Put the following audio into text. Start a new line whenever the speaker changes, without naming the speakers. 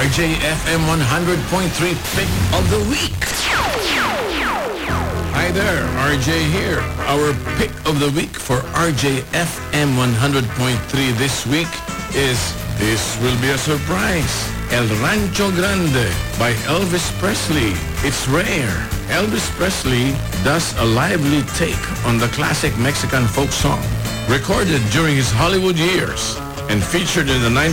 RJFM 100.3 Pick of the Week. Hi there, RJ here. Our Pick of the Week for RJFM 100.3 this week is This Will Be a Surprise. El Rancho Grande by Elvis Presley. It's rare. Elvis Presley does a lively take on the classic Mexican folk song, recorded during his Hollywood years and featured in the